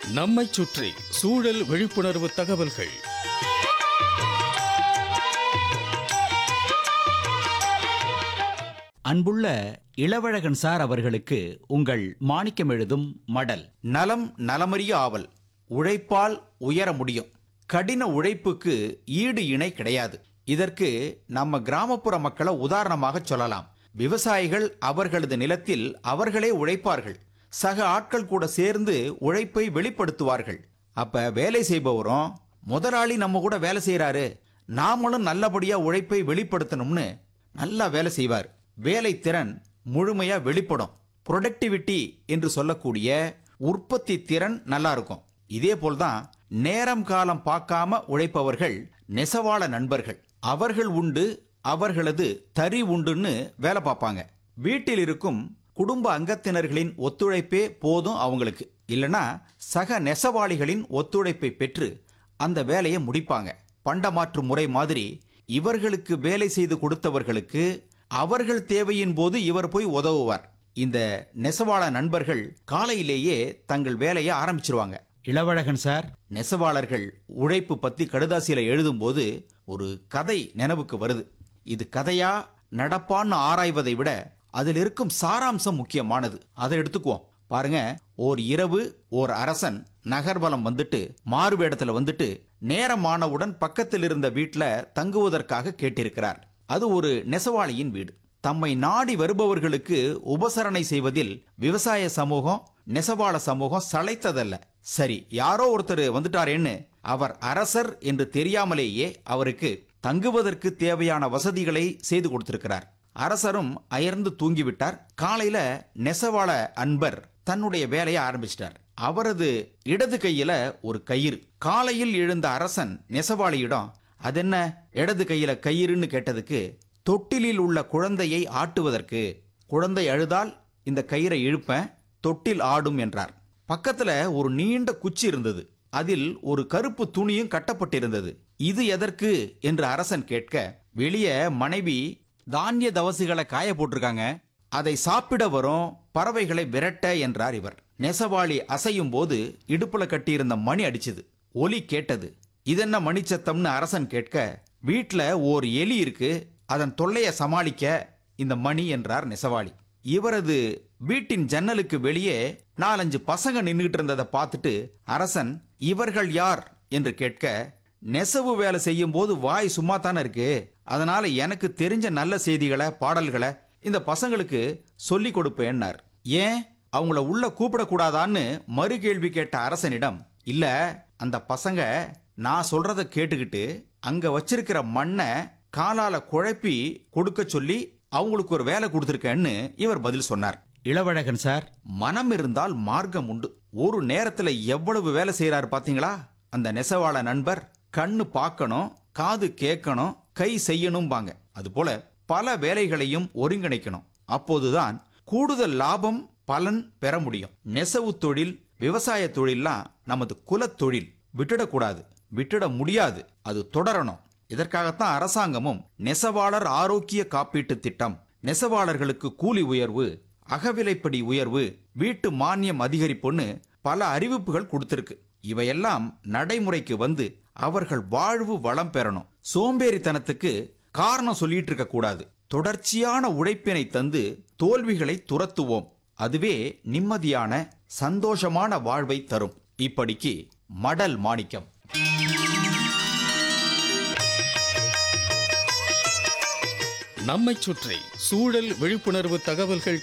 நம்மைச் சுற்றி சூழல் விழிப்புணர்வு தகவல்கள். அன்புள்ள இளவழகன் சார் அவர்களுக்கு உங்கள் மாணிக்கம் எழுதும் மடல். நலம் நலமறிய ஆவல். உழைப்பால் உயர முடியும். கடின உழைப்புக்கு ஈடு இணை கிடையாது. இதற்கு நம்ம கிராமப்புற மக்களை உதாரணமாக சொல்லலாம். விவசாயிகள் அவர்களது நிலத்தில் அவர்களே உழைப்பார்கள். சக ஆட்கள் கூட சேர்ந்து உழைப்பை வெளிப்படுத்துவார்கள். அப்ப வேலை செய்பவரும் முதலாளி நம்ம கூட வேலை செய்யறாரு, நாமளும் நல்லபடியா உழைப்பை வெளிப்படுத்தணும்னு நல்லா வேலை செய்வார். வேலை திறன் முழுமையா வெளிப்படும். ப்ரொடக்டிவிட்டி என்று சொல்லக்கூடிய உற்பத்தி திறன் நல்லா இருக்கும். இதே போல்தான் நேரம் காலம் பார்க்காம உழைப்பவர்கள் நெசவாள நண்பர்கள். அவர்கள் உண்டு, அவர்களது தறி உண்டுன்னு வேலை பார்ப்பாங்க. வீட்டில் இருக்கும் குடும்ப அங்கத்தினர்களின் ஒத்துழைப்பே போதும் அவங்களுக்கு. இல்லனா சக நெசவாளிகளின் ஒத்துழைப்பை பெற்று அந்த வேலையை முடிப்பாங்க. பண்டமாற்று முறை மாதிரி இவர்களுக்கு வேலை செய்து கொடுத்தவர்களுக்கு அவர்கள் தேவையின் போது இவர் போய் உதவுவார். இந்த நெசவாள நண்பர்கள் காலையிலேயே தங்கள் வேலையை ஆரம்பிச்சிருவாங்க. இளவழகன் சார், நெசவாளர்கள் உழைப்பு பத்தி கடுதாசியில எழுதும் போது ஒரு கதை நினைவுக்கு வருது. இது கதையா நடப்பான்னு ஆராய்வதை விட அதில் இருக்கும் சாராம்சம் முக்கியமானது. அதை எடுத்துக்குவோம். பாருங்க, ஓர் இரவு ஓர் அரசன் நகர்வலம் வந்துட்டு மாறுவேடத்துல வந்துட்டு நேரமானவுடன் பக்கத்தில் இருந்த வீட்டுல தங்குவதற்காக கேட்டிருக்கிறார். அது ஒரு நெசவாளியின் வீடு. தம்மை நாடி வருபவர்களுக்கு உபசரணை செய்வதில் விவசாய சமூகம் நெசவாள சமூகம் சளைத்ததல்ல. சரி, யாரோ ஒருத்தர் வந்துட்டாரேன்னு அவர் அரசர் என்று தெரியாமலேயே அவருக்கு தங்குவதற்கு தேவையான வசதிகளை செய்து கொடுத்திருக்கிறார். அரசரும் அயர்ந்து தூங்கிவிட்டார். காலையில நெசவாள அன்பர் தன்னுடைய வேலையை ஆரம்பிச்சிட்டார். அவரது இடது கையில ஒரு கயிறு. காலையில் எழுந்த அரசன் நெசவாளியிடம், அதென்ன இடது கையில கயிறுன்னு கேட்டதுக்கு, தொட்டிலில் உள்ள குழந்தையை ஆட்டுவதற்கு. குழந்தை அழுதால் இந்த கயிறை இழுப்பேன், தொட்டில் ஆடும் என்றார். பக்கத்துல ஒரு நீண்ட குச்சி இருந்தது. அதில் ஒரு கருப்பு துணியும் கட்டப்பட்டிருந்தது. இது எதற்கு என்று அரசன் கேட்க, வெளியே மனைவி தானிய தவசுகளை காய போட்டிருக்காங்க, அதை சாப்பிட வரும் பறவைகளை விரட்ட என்றார் இவர். நெசவாளி அசையும் போது இடுப்புல கட்டியிருந்த மணி அடிச்சது. ஒலி கேட்டது. இதென்ன மணிச்சத்தம்னு அரசன் கேட்க, வீட்டுல ஓர் எலி இருக்கு, அதன் தொல்லைய சமாளிக்க இந்த மணி என்றார் நெசவாளி. இவரது வீட்டின் ஜன்னலுக்கு வெளியே 4-5 பசங்க நின்றுட்டு இருந்ததை பார்த்துட்டு அரசன், இவர்கள் யார் என்று கேட்க, நெசவு வேலை செய்யும் போது வாய் சும்மா தானே இருக்கு, அதனால எனக்கு தெரிஞ்ச நல்ல செய்திகளை பாடல்களை இந்த பசங்களுக்கு சொல்லி கொடுப்பேன்னார். ஏன் அவங்கள உள்ள கூப்பிடக்கூடாதான்னு மறு கேள்வி கேட்ட அரசனிடம், இல்ல அந்த பசங்க நான் சொல்றத கேட்டுக்கிட்டு அங்க வச்சிருக்கிற மண்ணை காலால குழப்பி கொடுக்க சொல்லி அவங்களுக்கு ஒரு வேலை கொடுத்திருக்கேன்னு இவர் பதில் சொன்னார். இளவழகன் சார், மனம் இருந்தால் மார்க்கம் உண்டு. ஒரு நேரத்துல எவ்வளவு வேலை செய்யறாரு பாத்தீங்களா அந்த நெசவாள நண்பர். கண்ணு பார்க்கணும், காது கேட்கணும், கை செய்யணும்பாங்க. அதுபோல பல வேலைகளையும் ஒருங்கிணைக்கணும். அப்போதுதான் கூடுதல் லாபம் பலன் பெற முடியும். நெசவு தொழில், விவசாய தொழில்லாம் நமது குலத் தொழில். விட்டுடக்கூடாது, விட்டுட முடியாது, அது தொடரணும். இதற்காகத்தான் அரசாங்கமும் நெசவாளர் ஆரோக்கிய காப்பீட்டு திட்டம், நெசவாளர்களுக்கு கூலி உயர்வு, அகவிலைப்படி உயர்வு, வீட்டு மானியம் அதிகரிப்புன்னு பல அறிவிப்புகள் கொடுத்திருக்கு. இவையெல்லாம் நடைமுறைக்கு வந்து அவர்கள் வாழ்வு வளம் பெறணும். சோம்பேறித்தனத்துக்கு காரணம் சொல்லிட்டு இருக்க கூடாது. தொடர்ச்சியான உழைப்பினை தந்து தோல்விகளை துரத்துவோம். அதுவே நிம்மதியான சந்தோஷமான வாழ்வை தரும். இப்படிக்கு மடல் மாணிக்கம். நம்மைச் சுற்றி சூழல் விழிப்புணர்வு தகவல்கள்